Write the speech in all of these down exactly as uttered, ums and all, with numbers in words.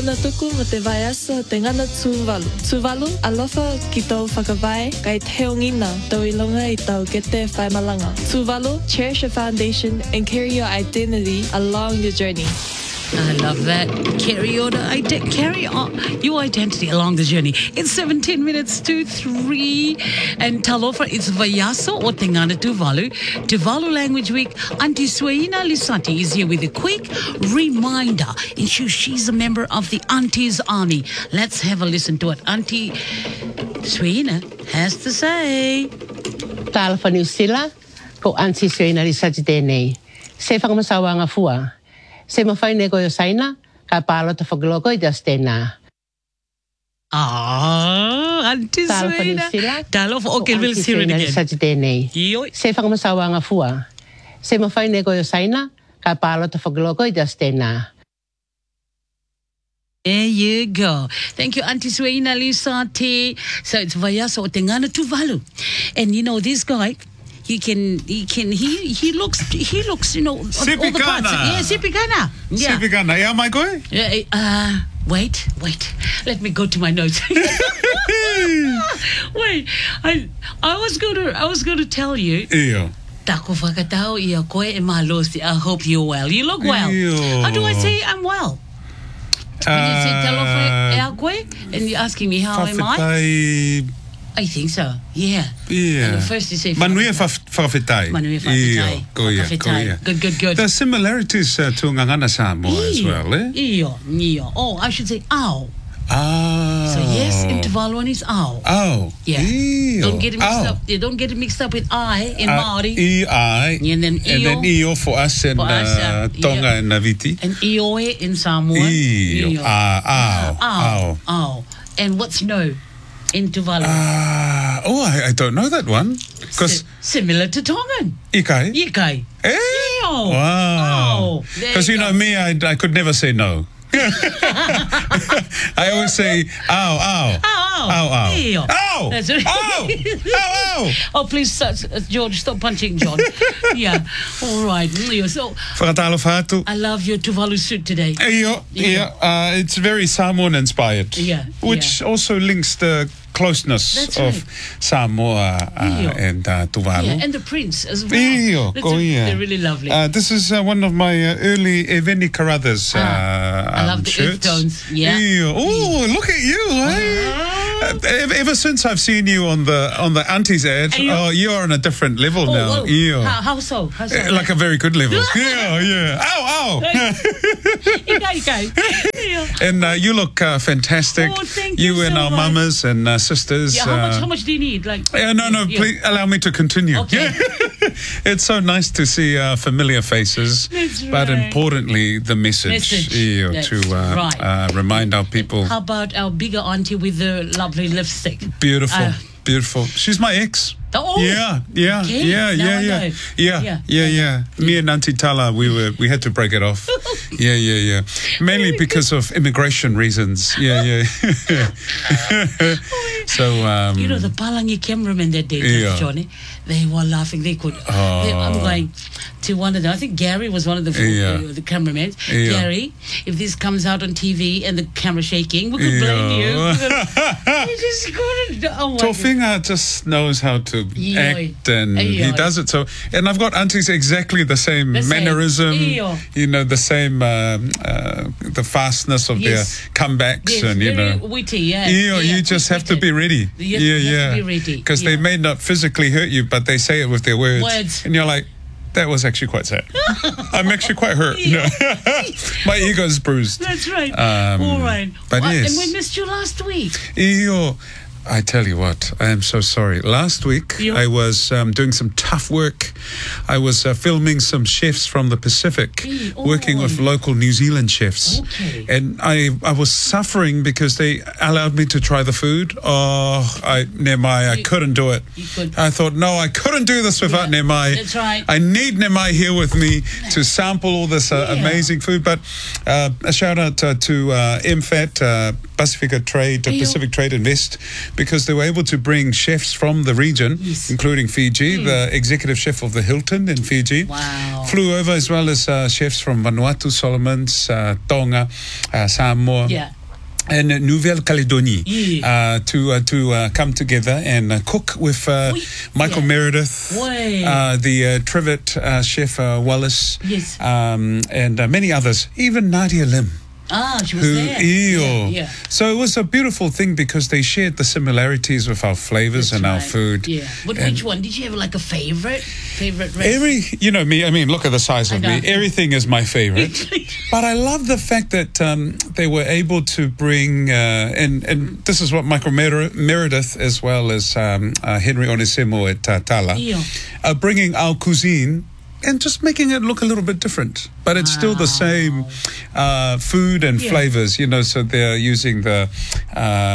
Muna tuku mo te vaiaso te ngana Tuvalu. Tuvalu, alofa ki tau whakawai, kai teongina tau ilonga I tau kete whaimalanga. Tuvalu, cherish your foundation and carry your identity along your journey. I love that. Carry your, ide- carry on your identity along the journey. It's seventeen minutes to three. And talofa, it's Vaiaso o te ngana Tuvalu. Tuvalu Language Week. Auntie Sueina Lisanti is here with a quick reminder. And she, she's a member of the Aunties Army. Let's have a listen to what Auntie Sueina has to say. Talofa New Sila, ko Auntie Sueina Lisanti tēnei. Se whakamasawa ngā fua. Se mawhai ne koe o saina, ka pālo ta whakaloko I te astena. Ah, Auntie Sueina. Talofa, okay, we'll see it again. Se whakamasawa ngā fua. Se mawhai ne koe o saina, ka pālo ta whakaloko I te astena. There you go. Thank you, Auntie Sueina Lisanti. So it's Vaiaso o te ngana Tuvalu. And you know, this guy... He can, he can, he he looks, he looks, you know, all the parts. Yeah, Sipikana. Yeah. Sipikana. Yeah, my guy. Yeah, uh, wait, wait. Let me go to my notes. Wait, I, I was going to, I was going to tell you. Yeah. Tako whakatau ia koe e mahalosi. I hope you're well. You look well. Ew. How do I say I'm well? When you say talofa e a koe, and you're asking me how am I? I think so, yeah. Yeah. And first you say... Manuia whawhetai. Manuia whawhetai. Koia, koia. Good, good, good. There's similarities uh, to Ngangana Samoa as well, eh? Iyo, iyo. Oh, I should say ao. Ah. So yes, in Tuvaluan is ao. Ao. Yeah. Iyo. Don't get it mixed Ao. up. You don't get it mixed up with I in uh, Maori. E, I. And then iyo. And then iyo for us in For us, uh, uh, Tonga yeah. and Naviti. And ioe in Samoa. Iyo. Ah, ao. Ao. Ao. And what's no in Tuvalu? Ah. Oh, I, I don't know that one. Si- similar to Tongan. Ikai. Ikai. Eh? Iyo. Wow. Because you you know go. me, I, I could never say no. I always say, ow, ow. Ow, ow. Ow, ow. Iyo. Ow. That's right. Ow. Ow, ow. Oh, please, uh, uh, George, stop punching John. Yeah. All right. Leo, so Whakatalo whātu. I love your Tuvalu suit today. Iyo, yeah. Uh, it's very Samoan inspired. Yeah, Which yeah. also links the closeness That's of right. Samoa uh, Iyo. and uh, Tuvalu. Yeah, and the prince as well. Iyo, That's oh, a- yeah. They're really lovely. Uh, this is uh, one of my uh, early Eveni Carruthers uh, Ah, I um, love the earth shirts. tones. Yeah. Iyo. Oh, look at you, eh? Uh, ever, ever since I've seen you on the on the aunties ad, Iyo. oh, you're on a different level Oh, now. whoa. Iyo. How, how so? How so? Uh, Like a very good level. Yeah, yeah. Ow, ow. Ikai, ikai. Yeah. And uh, you look uh, fantastic. Oh, thank you You and so our much. mamas and uh, sisters. Yeah, how much? uh, How much do you need? Like? Yeah, no, no, Yeah. please allow me to continue. Okay. It's so nice to see uh, familiar faces, That's but right. importantly, the message, Message. yeah, That's to uh, right. uh, remind our people. How about our bigger auntie with the lovely lipstick? Beautiful, Uh, beautiful. She's my ex. Oh, Yeah, yeah, okay. yeah, Now yeah, I yeah, know. yeah, Yeah. yeah, yeah. Me and Auntie Tala, we were we had to break it off. Yeah, yeah, yeah. Mainly because of immigration reasons. Yeah, yeah. So um, You know, the Palangi cameramen that day, Yeah. Johnny, they were laughing. They could. Oh. They, I'm going to one of them. I think Gary was one of the, Yeah. the, the cameramen. Yeah. Gary, if this comes out on T V and the camera shaking, we could blame you. Yeah. You just couldn't. Oh my God. Tofinga just knows how to Yeah. act, and he Yeah. does it so. And I've got aunties exactly the same The same. mannerism, Yeah. you know, the same um, uh, the fastness of Yes. their comebacks, Yes, and you very know. witty, yeah. You, yeah, you just have to be ready. You yeah, have yeah. to be ready, Because yeah. they may not physically hurt you, but they say it with their words. Words. And you're like, that was actually quite sad. I'm actually quite hurt. Yeah. My ego's bruised. That's right. Um, All right. but Well, yes. And we missed you last week. Iyo, I tell you what, I am so sorry. Last week, Yeah. I was um, doing some tough work. I was uh, filming some chefs from the Pacific, Mm, working oh. with local New Zealand chefs. Okay. And I, I was suffering because they allowed me to try the food. Oh, I, Nemai, I You- couldn't do it. you could- I thought, no, I couldn't do this without Yeah, Nemai. that's right. I need Nemai here with me to sample all this uh, Yeah. amazing food. But uh, a shout out uh, to uh, M FAT, uh, Pacifica Trade, uh, Iyo. Pacific Trade Invest, because they were able to bring chefs from the region, Yes. including Fiji. Mm. The executive chef of the Hilton in Fiji Wow. flew over, as well as uh, chefs from Vanuatu, Solomons, uh, Tonga, uh, Samoa. Yeah. And uh, Nouvelle Calédonie Yeah. uh, to uh, to uh, come together and uh, cook with uh, Oi. Michael Yeah. Meredith, Oi. uh, the uh, trivet uh, chef uh, Wallace, Yes. um, and uh, many others, even Nadia Lim. Ah, she was Who, there. Ew. Yeah, yeah. So it was a beautiful thing because they shared the similarities with our flavors That's and our right. food. Yeah. But And which one? Did you have like a favorite? Favorite recipe? Every, you know me, I mean, look at the size I of know. me. Everything is my favorite. But I love the fact that um, they were able to bring, uh, and, and this is what Michael Mer- Meredith, as well as um, uh, Henry Onesimo at uh, Tala, Yeah. are bringing our cuisine and just making it look a little bit different. But it's still the same uh, food and Yeah. flavors, you know, so they're using the uh,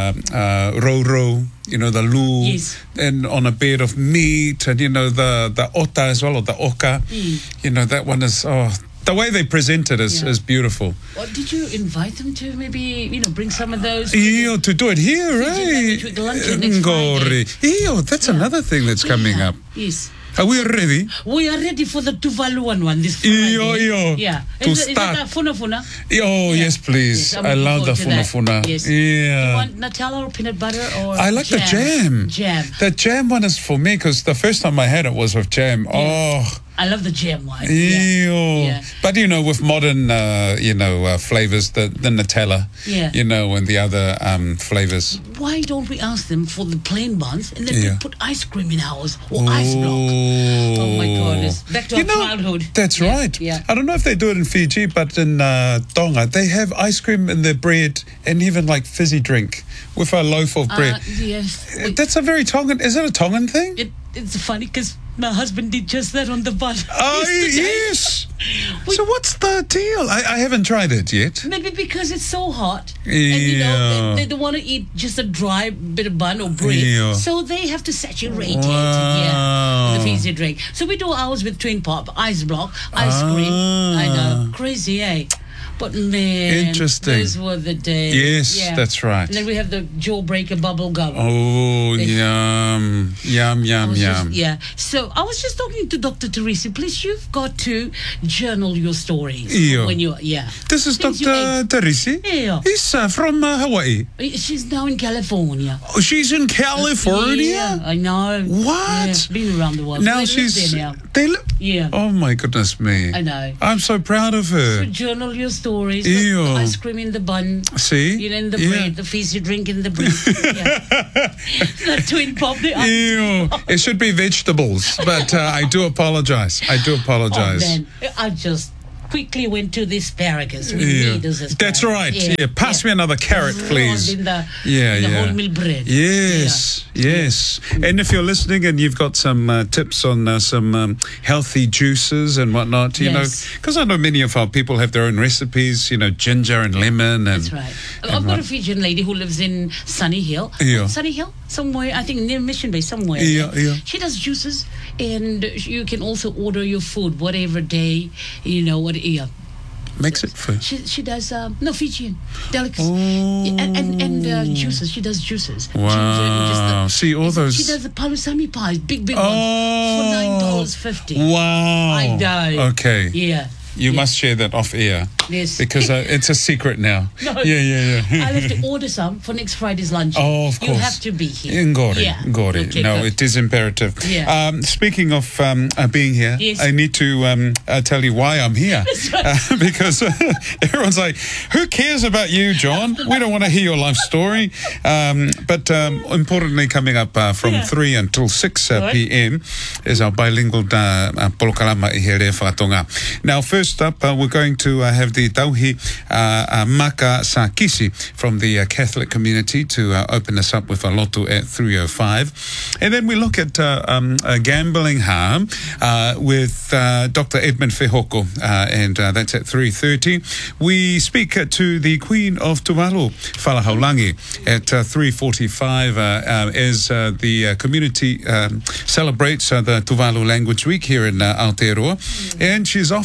uh, roro, you know, the lu, Yes. and on a bed of meat, and, you know, the, the ota as well, or the oka. Mm. You know, that one is, oh, the way they present it is, Yeah. is beautiful. Or did you invite them to maybe, you know, bring some of those? Ew, to do it here, Fiji right? language with luncheon next Ngori. Ew, that's another thing that's coming Yeah. up. Yes. Are we ready? We are ready for the Tuvaluan one this Friday. Iyo, iyo. Yeah. To is, it- start. Is it a funa funa? Oh, Yeah. yes, please. Yes, I'm I looking love the forward to funa that. funa. Yes. Yeah. You want Nutella or peanut butter or I like the jam. Jam. The jam one is for me because the first time I had it was with jam. Oh, I love the jam one. ew. Yeah. Yeah. But, you know, with modern, uh, you know, uh, flavors, the, the Nutella, Yeah. you know, and the other um, flavors. Why don't we ask them for the plain buns and then Yeah. we put ice cream in ours or ice block? Oh my goodness. Back to You our know, childhood. That's Yeah, right. yeah. I don't know if they do it in Fiji, but in uh, Tonga, they have ice cream in their bread and even like fizzy drink with a loaf of bread. Uh, yes. Uh, That's a very Tongan. Is it a Tongan thing? It, it's funny because my husband did just that on the bun. Oh, yesterday. yes. So what's the deal? I, I haven't tried it yet. Maybe because it's so hot. And, you know, Yeah. they, they don't want to eat just a dry bit of bun or bread. Yeah. So they have to saturate Wow. it. Yeah. The fizzy drink. So we do ours with twin pop, ice block, ice cream. I know. Crazy, eh? But man, Interesting. those were the days. Yes, Yeah. that's right. And then we have the jawbreaker bubble gum. Oh, They- yum, yum, I yum, was just- yum. yeah. So I was just talking to Doctor Teresa. Please, you've got to journal your stories Yeah. when you're yeah. This is Things you Doctor Teresi. Yeah. He's uh, from uh, Hawaii. She's now in California. Oh, she's in California? Yeah, I know. What? Yeah, been around the world. Now They live she's. there now. They li- Yeah. Oh, my goodness me. I know. I'm so proud of So her. journal your stories. The, Ew. the ice cream in the bun. See? You know, in the Yeah. bread, the fizzy drink in the bread. yeah. The twin pop, the ice. Ew. It should be vegetables, but uh, I do apologize. I do Oh, apologize. man. I just quickly went to the asparagus. We Yeah. need those asparagus. That's right. Yeah. Pass me another carrot, Rolled please. In the, Yeah, in the yeah. wholemeal bread. Yes, yes. And if you're listening and you've got some uh, tips on uh, some um, healthy juices and whatnot, you Yes. know, because I know many of our people have their own recipes, you know, ginger and lemon. And, That's right. and I've got a what- Fijian lady who lives in Sunny Hill. Yeah. Sunny Hill? Somewhere, I think near Mission Bay, somewhere. Yeah, yeah. She does juices, and you can also order your food, whatever day, you know, what, yeah. Makes it for. She, she does, um, no, Fijian delicacies. Oh. And, and, and uh, juices. She does juices. Ginger and just Wow. the- See, all those. She does the palusami pies, big, big oh. ones, for nine dollars fifty. Wow. I know. Okay. Yeah. You yeah. must share that off air. Yes. Because uh, it's a secret now. No. Yeah, yeah, yeah. I'll have to order some for next Friday's lunch. Oh, of You course. have to be here. Ngori, Yeah. Ngori. Okay, no, good. it is imperative. Yeah. Um, speaking of um, uh, being here, Yes. I need to um, uh, tell you why I'm here. That's right. Uh, because uh, everyone's like, who cares about you, John? We don't want to hear your life story. Um, but um, importantly, coming up uh, from Yeah. three until six uh, Right. p m is our bilingual uh, uh, polokalama i here whakatonga. Now, first up, uh, we're going to uh, have the Tauhi uh, uh, Maka Sakisi from the uh, Catholic community to uh, open us up with a lotu at three oh five. And then we look at uh, um, uh, gambling harm uh, with uh, Doctor Edmund Fehoko, uh, and uh, that's at three thirty. We speak uh, to the Queen of Tuvalu, Falahaulangi, at uh, three forty-five uh, uh, as uh, the uh, community um, celebrates uh, the Tuvalu Language Week here in uh, Aotearoa. And she's off on a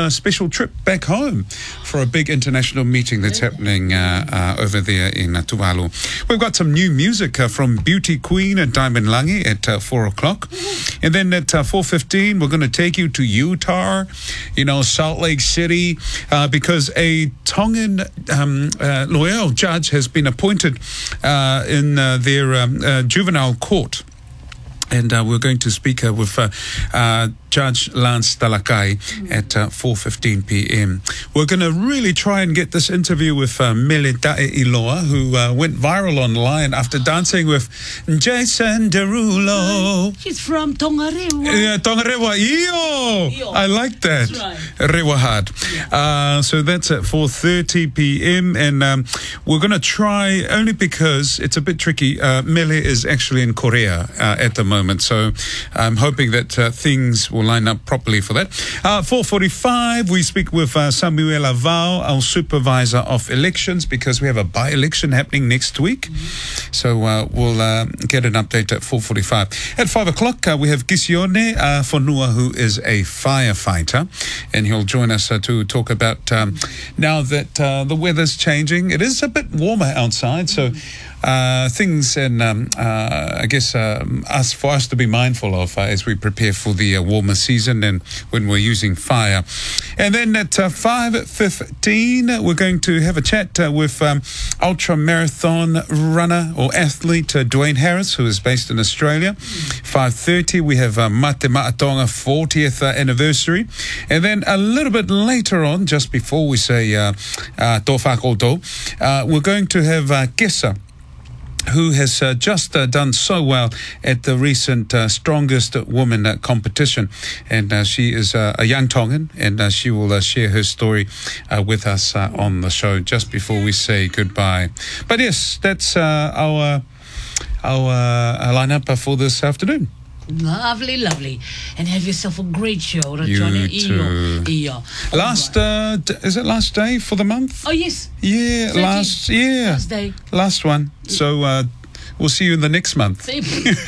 a special trip back home for a big international meeting that's happening uh, uh, over there in uh, Tuvalu. We've got some new music uh, from Beauty Queen and Diamond Langi at uh, four o'clock. And then at uh, four fifteen, we're going to take you to Utah, you know, Salt Lake City, uh, because a Tongan um, uh, loyal judge has been appointed uh, in uh, their um, uh, juvenile court. And uh, we're going to speak uh, with uh, uh, Judge Lance Talakai at uh, four fifteen p.m. We're going to really try and get this interview with uh, Mele Tae Iloa, who uh, went viral online after dancing with Jason Derulo. She's from Tongarewa. Yeah, Tongarewa. Iyo! Iyo. I like that. That's right. Rewa hard. Uh, so that's at four thirty p.m. And um, we're going to try, only because it's a bit tricky. Uh, Mele is actually in Korea uh, at the moment. So I'm hoping that uh, things will line up properly for that. Uh, four forty-five, we speak with uh, Samuela Vau, our supervisor of elections, because we have a by-election happening next week. Mm-hmm. So uh, we'll uh, get an update at four forty-five. At five o'clock, uh, we have Kisione uh, Fonua, who is a firefighter, and he'll join us uh, to talk about um, now that uh, the weather's changing. It is a bit warmer outside, so Uh, things and um, uh, I guess um, us for us to be mindful of uh, as we prepare for the uh, warmer season and when we're using fire. And then at uh, five fifteen, we're going to have a chat uh, with um, ultra marathon runner or athlete uh, Dwayne Harris, who is based in Australia. five thirty, we have uh, Mate Maatonga fortieth uh, anniversary. And then a little bit later on, just before we say uh, uh, Tō Whakoto, uh, we're going to have uh, Kesa, who has uh, just uh, done so well at the recent uh, Strongest Woman uh, competition. And uh, she is uh, a young Tongan, and uh, she will uh, share her story uh, with us uh, on the show just before we say goodbye. But yes, that's uh, our, our uh, lineup for this afternoon. Lovely, lovely. And have yourself a great show. You Johnny. too. Iyo, iyo. Last, uh, d- is it last day for the month? Oh, yes. Yeah, thirty. last, yeah. Last day. Last one. So uh, we'll see you in the next month. See-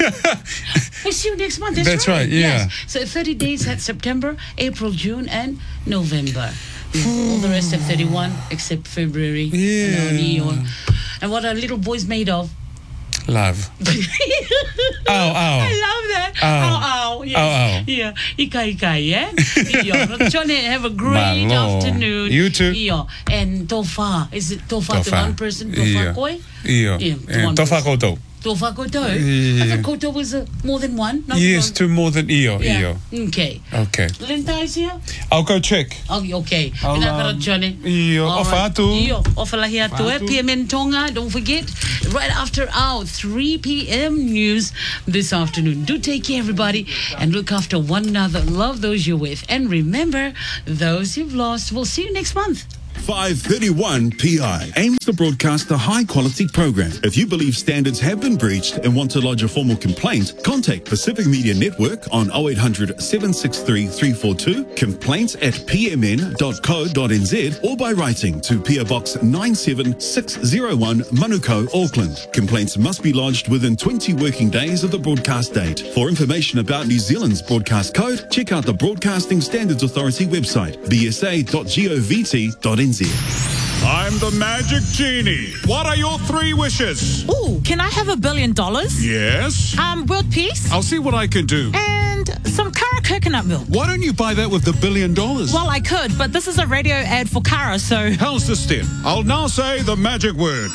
We'll see you next month. That's, That's right, yeah. Yes. So thirty days at September, April, June, and November. Yes, all the rest have thirty-one, except February. Yeah. And, Iyo. And what are little boys made of? Love. Ow, ow. I love that. Ow. Ow, ow. Yes. Ow, ow. Yeah. Ikai, ikai, yeah? Iyo. Johnny, have a great My Lord. afternoon. You too. Iyo. And Tofa. Is it Tofa to Tofa. one person? Tofa Iyo. koi? Iyo. Yeah, to And one Tō person. Whakoto. Tofa koto? Yeah. I thought koto was uh, more than one. Not Yes, one. two more than Iyo. Yeah. Iyo. Okay. Okay. Linda is here? I'll go check. Oh, okay. I'll, Pinakara um, Johnny. Iyo. All Ofa right. atu. Iyo. Ofa lahi atu. eh. Atu. P M N Tonga. Don't forget. Right after our three p.m. news this afternoon. Do take care, everybody, and look after one another. Love those you're with. And remember, those you've lost. We'll see you next month. five thirty-one P I aims to broadcast a high-quality program. If you believe standards have been breached and want to lodge a formal complaint, contact Pacific Media Network on oh eight hundred, seven six three, three four two, complaints at p m n dot co dot n z, or by writing to P O Box nine seven six zero one, Manukau, Auckland. Complaints must be lodged within twenty working days of the broadcast date. For information about New Zealand's broadcast code, check out the Broadcasting Standards Authority website, b s a dot govt dot n z. I'm the Magic Genie. What are your three wishes? Ooh, can I have a billion dollars? Yes. Um, world peace? I'll see what I can do. And some Kara coconut milk. Why don't you buy that with the billion dollars? Well, I could, but this is a radio ad for Kara, so... How's this then? I'll now say the magic word.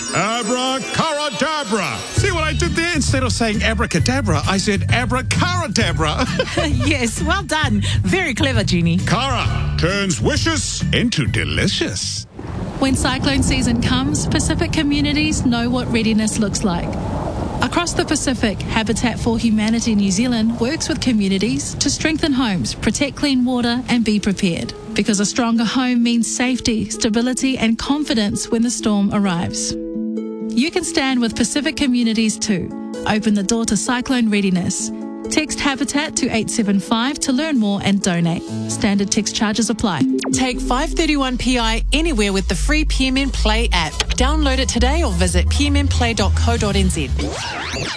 Abracadabra. See what I did there? Instead of saying abracadabra, I said abracadabra. Yes, well done. Very clever, Genie. Kara turns wishes into delicious. When cyclone season comes, Pacific communities know what readiness looks like. Across the Pacific, Habitat for Humanity New Zealand works with communities to strengthen homes, protect clean water, and be prepared. Because a stronger home means safety, stability, and confidence when the storm arrives. You can stand with Pacific communities too. Open the door to cyclone readiness. Text Habitat to eight seven five to learn more and donate. Standard text charges apply. Take five thirty-one P I anywhere with the free P M N Play app. Download it today or visit p m n play dot co dot n z.